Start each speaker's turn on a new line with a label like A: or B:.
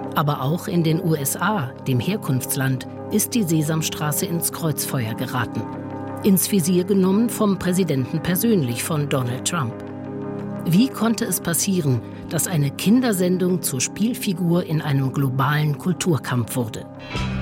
A: Aber auch in den USA, dem Herkunftsland, ist die Sesamstraße ins Kreuzfeuer geraten. Ins Visier genommen vom Präsidenten persönlich, von Donald Trump. Wie konnte es passieren, dass eine Kindersendung zur Spielfigur in einem globalen Kulturkampf wurde?